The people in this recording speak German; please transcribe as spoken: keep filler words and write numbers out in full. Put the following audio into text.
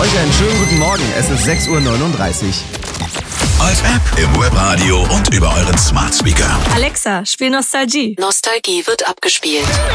Euch einen schönen guten Morgen. Es ist sechs Uhr neununddreißig. Als App im Webradio und über euren Smart Speaker. Alexa, spiel Nostalgie. Nostalgie wird abgespielt.